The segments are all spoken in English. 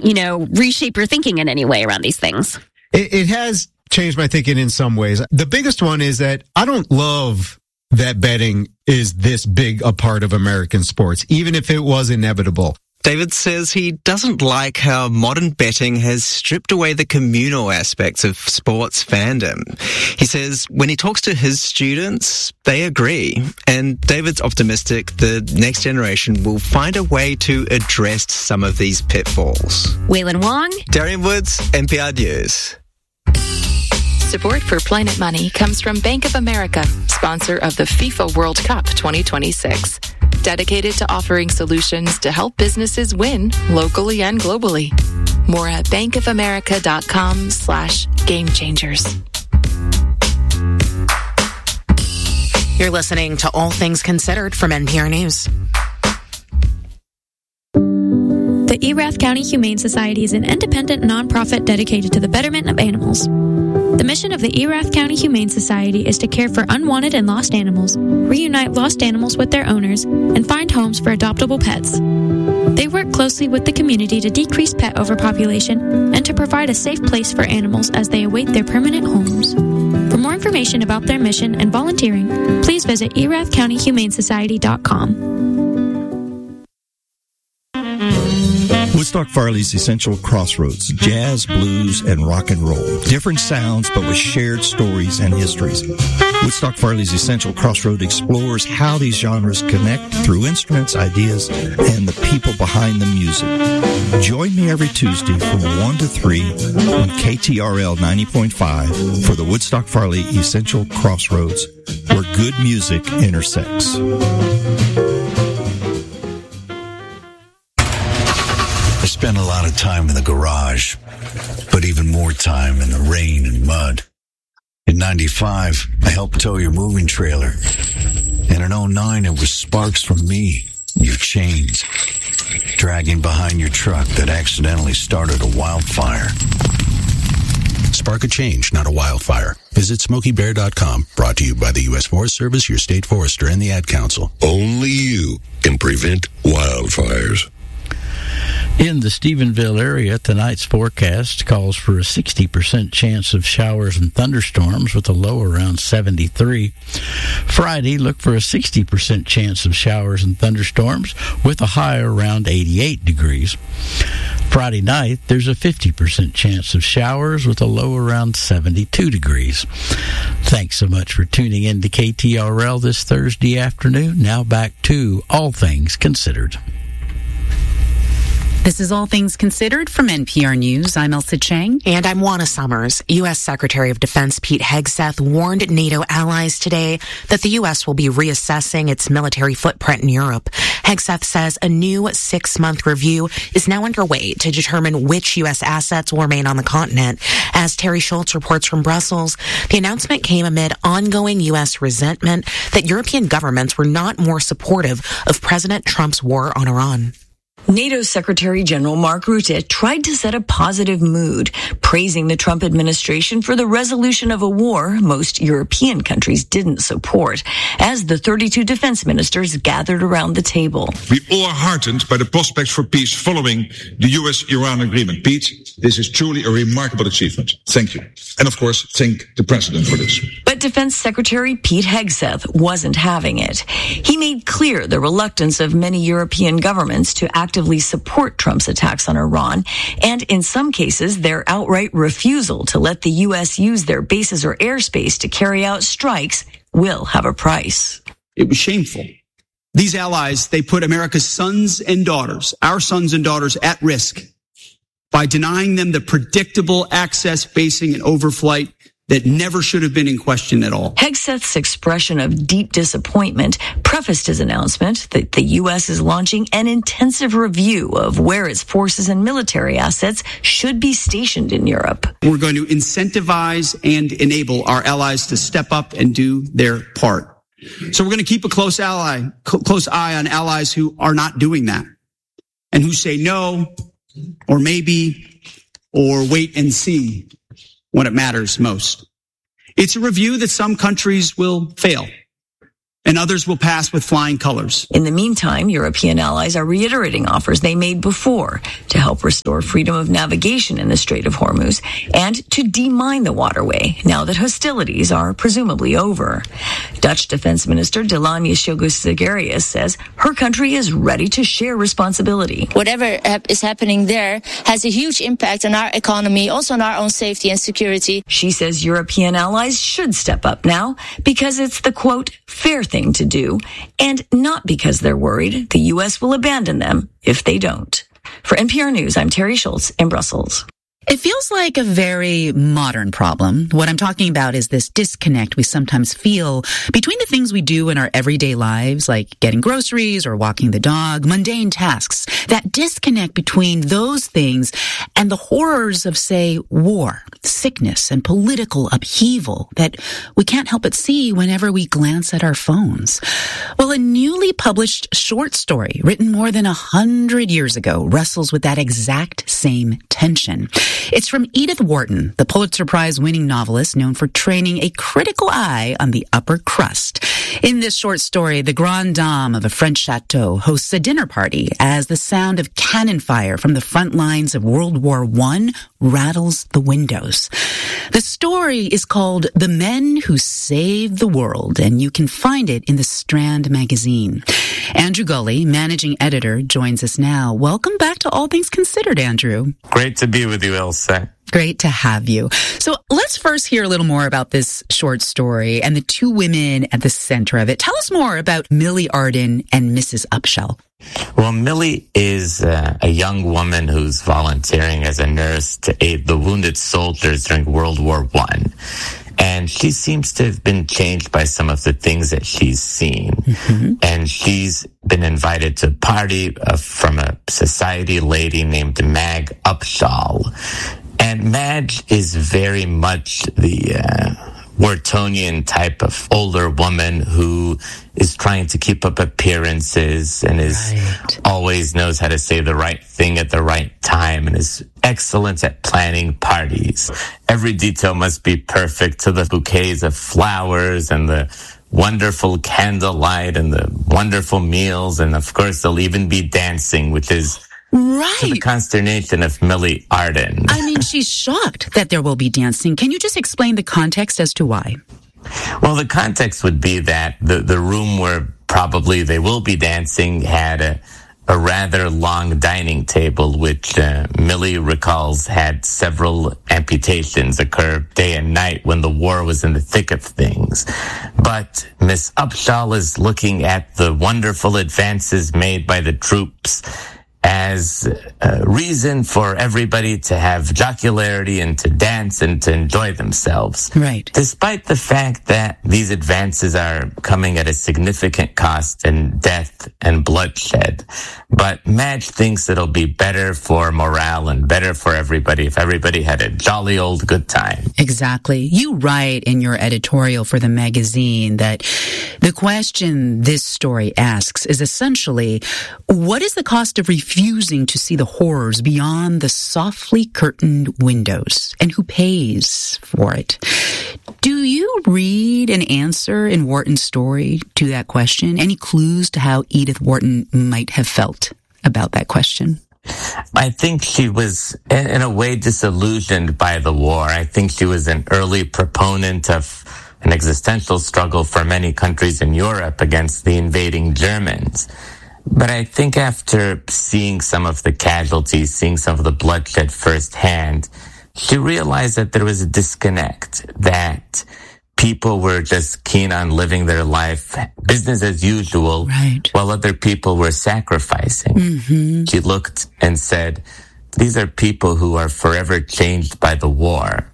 reshape your thinking in any way around these things? It has changed my thinking in some ways. The biggest one is that I don't love that betting is this big a part of American sports, even if it was inevitable. David says he doesn't like how modern betting has stripped away the communal aspects of sports fandom. He says when he talks to his students, they agree. And David's optimistic the next generation will find a way to address some of these pitfalls. Waylon Wong, Darian Woods, NPR News. Support for Planet Money comes from Bank of America, sponsor of the FIFA World Cup 2026. Dedicated to offering solutions to help businesses win locally and globally. More at bankofamerica.com/gamechangers. You're listening to All Things Considered from NPR News. The Erath County Humane Society is an independent nonprofit dedicated to the betterment of animals. The mission of the Erath County Humane Society is to care for unwanted and lost animals, reunite lost animals with their owners, and find homes for adoptable pets. They work closely with the community to decrease pet overpopulation and to provide a safe place for animals as they await their permanent homes. For more information about their mission and volunteering, please visit erathcountyhumanesociety.com. Woodstock Farley's Essential Crossroads, jazz, blues, and rock and roll. Different sounds, but with shared stories and histories. Woodstock Farley's Essential Crossroad explores how these genres connect through instruments, ideas, and the people behind the music. Join me every Tuesday from 1 to 3 on KTRL 90.5 for the Woodstock Farley Essential Crossroads, where good music intersects. I spent a lot of time in the garage, but even more time in the rain and mud. In 95, I helped tow your moving trailer. And in 09, it was sparks from me, your chains, dragging behind your truck that accidentally started a wildfire. Spark a change, not a wildfire. Visit SmokeyBear.com. Brought to you by the U.S. Forest Service, your state forester, and the Ad Council. Only you can prevent wildfires. In the Stephenville area, tonight's forecast calls for a 60% chance of showers and thunderstorms with a low around 73. Friday, look for a 60% chance of showers and thunderstorms with a high around 88 degrees. Friday night, there's a 50% chance of showers with a low around 72 degrees. Thanks so much for tuning in to KTRL this Thursday afternoon. Now back to All Things Considered. This is All Things Considered from NPR News. I'm Elsa Chang. And I'm Juana Summers. U.S. Secretary of Defense Pete Hegseth warned NATO allies today that the U.S. will be reassessing its military footprint in Europe. Hegseth says a new 6-month review is now underway to determine which U.S. assets will remain on the continent. As Terry Schultz reports from Brussels, the announcement came amid ongoing U.S. resentment that European governments were not more supportive of President Trump's war on Iran. NATO Secretary General Mark Rutte tried to set a positive mood, praising the Trump administration for the resolution of a war most European countries didn't support, as the 32 defense ministers gathered around the table. We all are heartened by the prospects for peace following the U.S.-Iran agreement. Pete, this is truly a remarkable achievement. Thank you. And of course, thank the President for this. But Defense Secretary Pete Hegseth wasn't having it. He made clear the reluctance of many European governments to actively support Trump's attacks on Iran, and in some cases, their outright refusal to let the U.S. use their bases or airspace to carry out strikes will have a price. It was shameful. These allies, they put America's sons and daughters, our sons and daughters, at risk by denying them the predictable access, basing, and overflight that never should have been in question at all. Hegseth's expression of deep disappointment prefaced his announcement that the U.S. is launching an intensive review of where its forces and military assets should be stationed in Europe. We're going to incentivize and enable our allies to step up and do their part. So we're going to keep a close eye on allies who are not doing that and who say no or maybe or wait and see when it matters most. It's a review that some countries will fail. and others will pass with flying colors. In the meantime, European allies are reiterating offers they made before to help restore freedom of navigation in the Strait of Hormuz and to demine the waterway now that hostilities are presumably over. Dutch Defense Minister Delanya Sjogis-Sigarius says her country is ready to share responsibility. Whatever is happening there has a huge impact on our economy, also on our own safety and security. She says European allies should step up now because it's the, quote, fair thing to do, and not because they're worried the U.S. will abandon them if they don't. For NPR News, I'm Terry Schultz in Brussels. It feels like a very modern problem. What I'm talking about is this disconnect we sometimes feel between the things we do in our everyday lives, like getting groceries or walking the dog, mundane tasks. That disconnect between those things and the horrors of, say, war, sickness, and political upheaval that we can't help but see whenever we glance at our phones. Well, a newly published short story written more than 100 years ago wrestles with that exact same tension. It's from Edith Wharton, the Pulitzer Prize-winning novelist known for training a critical eye on the upper crust. In this short story, the grande dame of a French chateau hosts a dinner party as the sound of cannon fire from the front lines of World War I rattles the windows. The story is called The Men Who Saved the World, and you can find it in the Strand magazine. Andrew Gulley, managing editor, joins us now. Welcome back to All Things Considered, Andrew. Great to be with you, Elsa. Great to have you. So let's first hear a little more about this short story and the two women at the center of it. Tell us more about Millie Arden and Mrs. Upshall. Well, Millie is a young woman who's volunteering as a nurse to aid the wounded soldiers during World War I. And she seems to have been changed by some of the things that she's seen. Mm-hmm. And she's been invited to a party from a society lady named Mag Upshall. And Madge is very much the Whartonian type of older woman who is trying to keep up appearances and always knows how to say the right thing at the right time and is excellent at planning parties. Every detail must be perfect, to the bouquets of flowers and the wonderful candlelight and the wonderful meals. And of course, there'll even be dancing, which is to the consternation of Millie Arden. I mean, she's shocked that there will be dancing. Can you just explain the context as to why? Well, the context would be that the room where probably they will be dancing had a rather long dining table, which Millie recalls had several amputations occur day and night when the war was in the thick of things. But Miss Upshall is looking at the wonderful advances made by the troops as a reason for everybody to have jocularity and to dance and to enjoy themselves. Right. Despite the fact that these advances are coming at a significant cost in death and bloodshed. But Madge thinks it'll be better for morale and better for everybody if everybody had a jolly old good time. Exactly. You write in your editorial for the magazine that the question this story asks is essentially, what is the cost of refusing to see the horrors beyond the softly curtained windows, and who pays for it? Do you read an answer in Wharton's story to that question? Any clues to how Edith Wharton might have felt about that question? I think she was, in a way, disillusioned by the war. I think she was an early proponent of an existential struggle for many countries in Europe against the invading Germans. But I think after seeing some of the casualties, seeing some of the bloodshed firsthand, she realized that there was a disconnect, that people were just keen on living their life, business as usual, while other people were sacrificing. Mm-hmm. She looked and said, these are people who are forever changed by the war.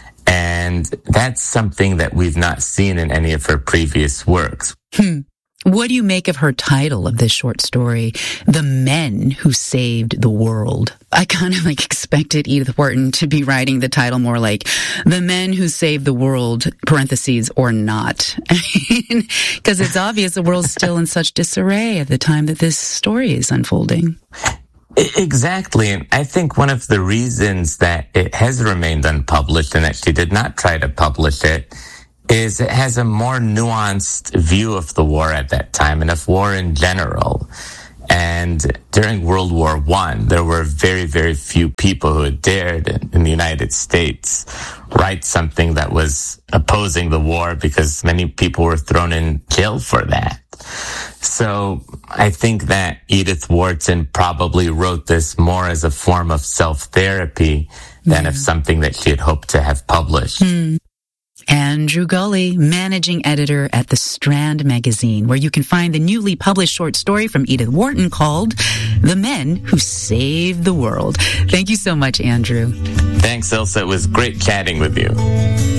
And that's something that we've not seen in any of her previous works. What do you make of her title of this short story, The Men Who Saved the World? I kind of expected Edith Wharton to be writing the title more like The Men Who Saved the World, parentheses, or not. Because it's obvious the world's still in such disarray at the time that this story is unfolding. Exactly. And I think one of the reasons that it has remained unpublished and that she did not try to publish it is it has a more nuanced view of the war at that time and of war in general. And during World War I, there were very, very few people who had dared in the United States write something that was opposing the war because many people were thrown in jail for that. So I think that Edith Wharton probably wrote this more as a form of self-therapy than of something that she had hoped to have published. Andrew Gulley, managing editor at The Strand magazine, where you can find the newly published short story from Edith Wharton called The Men Who Saved the World. Thank you so much, Andrew. Thanks, Ilsa. It was great chatting with you.